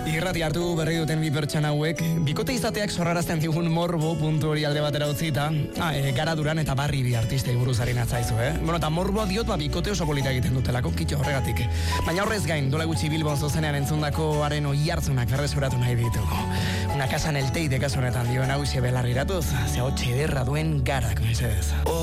Irrati hartu berri duten bi pertsona hauek, bikote izateak sorrarazten digun morbo puntu hori alde batera utzita, Gara Duran eta Barri bi artistei buruz ari natzaizu, Bueno, eta morboa diot, bikote oso polita egiten dutelako, kitxo horregatik. Baina horrez gain, dola gutxi Bilbon zozenean entzundako haren oihartzunak berresuratu nahi ditugu. Una casa en el Teide kasu honetan dioen hauxe belarriratuz, ze hotxe ederra duen Garak, mesedez.